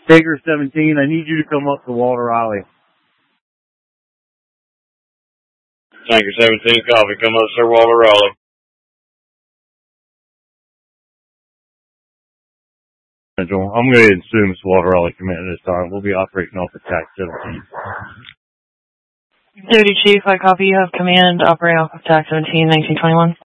Tanker 17, I need you to come up to Walter Riley. Tanker 17, copy. Come up, sir, Walter Raleigh. I'm going to assume it's Walter Riley command this time. We'll be operating off attack 17. Duty Chief, I copy. You have command operating off attack 17, 1921.